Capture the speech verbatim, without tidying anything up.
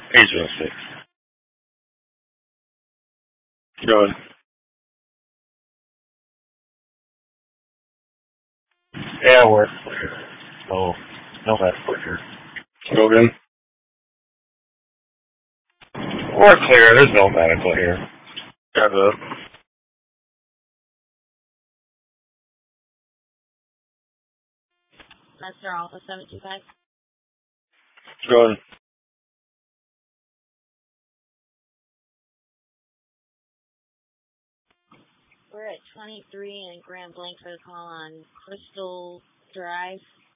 eight zero six. Good. Yeah, we're clear. No, no medical here. Logan? We're clear. There's no medical here. Got it. Master Alpha seven two five. Good. We're at twenty-three and Grand Blanc for the call on Crystal Drive.